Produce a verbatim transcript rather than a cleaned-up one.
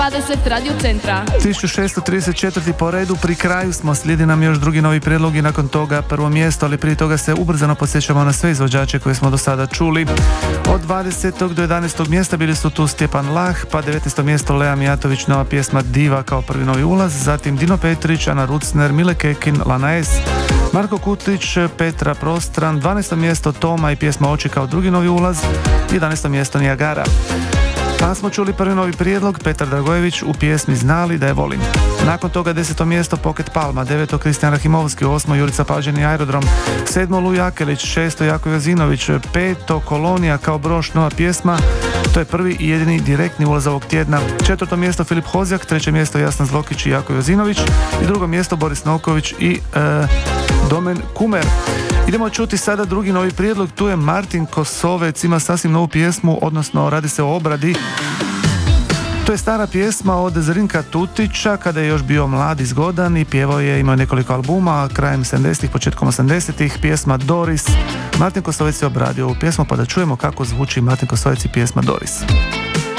dvadeset Radio Centra. tisuću šesto trideset četiri po redu, pri kraju smo, slijedi nam još drugi novi prijedlog i nakon toga prvo mjesto, ali prije toga se ubrzano podsjećamo na sve izvođače koje smo do sada čuli. Od dvadesetog do jedanaestog mjesta bili su tu Stjepan Lah, pa devetnaesto mjesto Lea Mijatović, nova pjesma Diva kao prvi novi ulaz, zatim Dino Petrić, Ana Rucner, Mile Kekin, Lana S, Marko Kutlić, Petra Prostran, dvanaesto mjesto Toma i pjesma Oči kao drugi novi ulaz, jedanaesto mjesto Niagara. Pa smo čuli prvi novi prijedlog, Petar Dragojević u pjesmi Znali da je volim. Nakon toga deseto mjesto Pocket Palma, deveto Kristijan Rahimovski, osmo Jurica Pađen i Aerodrom, sedmo Luj Akelić, šesto Jako Jozinović, peto Kolonija kao broš, nova pjesma, to je prvi i jedini direktni ulaz ovog tjedna. Četvrto mjesto Filip Hozjak, treće mjesto Jasna Zlokić i Jako Jozinović i drugo mjesto Boris Novković i e, Domen Kumer. Idemo čuti sada drugi novi prijedlog, tu je Martin Kosovec, ima sasvim novu pjesmu, odnosno radi se o obradi. To je stara pjesma od Zrinka Tutića, kada je još bio mlad i zgodan i pjevao je, imao nekoliko albuma, krajem sedamdesetih, početkom osamdesetih, pjesma Doris. Martin Kosovec je obradio ovu pjesmu, pa da čujemo kako zvuči Martin Kosovec i pjesma Doris.